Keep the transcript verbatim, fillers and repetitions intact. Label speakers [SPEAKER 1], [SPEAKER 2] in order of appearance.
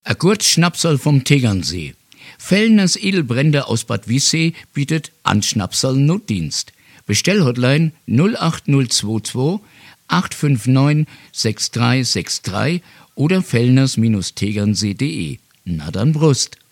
[SPEAKER 1] A Kurzschnapsal vom Tegernsee. Fellners Edelbrände aus Bad Wiessee bietet Anschnapsal Notdienst. Bestellhotline null acht null zwei zwei acht fünf neun sechs drei sechs drei oder fellners Tegernsee punkt de. Na dann Brust!